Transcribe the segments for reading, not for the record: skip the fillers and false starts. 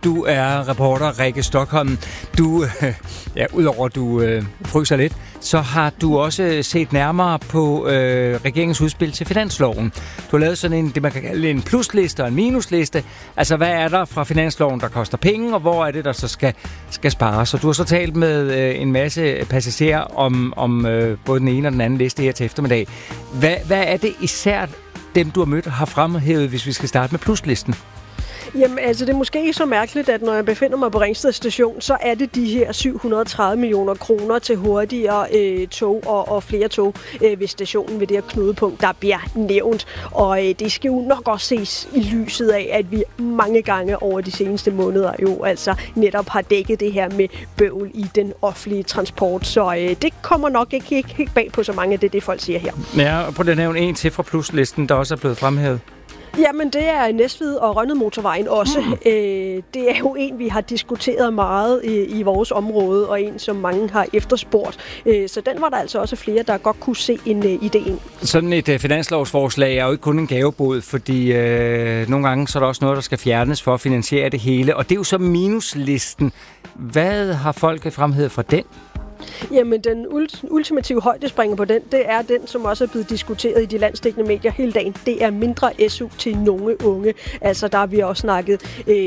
Du er reporter Rikke Stokholm. Du, udover at du fryser lidt, så har du også set nærmere på regeringens udspil til finansloven. Du har lavet sådan en, det man kan kalde en plusliste og en minusliste. Altså, hvad er der fra finansloven, der koster penge, og hvor er det, der så skal spares? Så du har så talt med en masse passagerer om både den ene og den anden liste her til eftermiddag. Hvad er det især, dem du har mødt, har fremhævet, hvis vi skal starte med pluslisten? Jamen, altså, det er måske ikke så mærkeligt, at når jeg befinder mig på Ringsted Station, så er det de her 730 millioner kroner til hurtigere tog og flere tog ved stationen ved det her knudepunkt, der bliver nævnt. Og det skal jo nok også ses i lyset af, at vi mange gange over de seneste måneder jo altså netop har dækket det her med bøvl i den offentlige transport. Så det kommer nok ikke helt bag på så mange, det folk siger her. Ja, og prøv at nævne en til fra pluslisten, der også er blevet fremhævet. Jamen, det er Næstved og Rønnede-motorvejen også. Det er jo en, vi har diskuteret meget i vores område, og en, som mange har efterspurgt. Så den var der altså også flere, der godt kunne se en idé ind. Sådan et finanslovsforslag er jo ikke kun en gavebod, fordi nogle gange så er der også noget, der skal fjernes for at finansiere det hele. Og det er jo så minuslisten. Hvad har folk fremhævet fra den? Jamen, den ultimative højdespringer på den, det er den, som også er blevet diskuteret i de landsdækkende medier hele dagen. Det er mindre SU til nogle unge. Altså, der har vi også snakket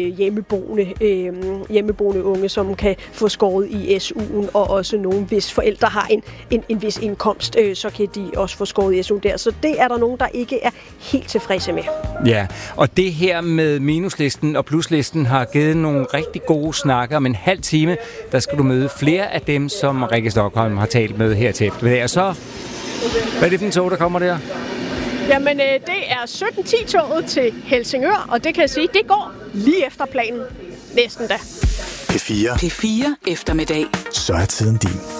hjemmeboende unge, som kan få skåret i SU'en, og også nogle, hvis forældre har en vis indkomst, så kan de også få skåret i SU'en der. Så det er der nogen, der ikke er helt tilfredse med. Ja, og det her med minuslisten og pluslisten har givet nogle rigtig gode snakker. Om en halv time, der skal du møde flere af dem, som Rikke Stokholm har talt med her til eftermiddag. Og så, hvad er det for en tog, der kommer der? Jamen, det er 17:10-toget til Helsingør, og det kan jeg sige, det går lige efter planen. Næsten da. P4 eftermiddag. Så er tiden din.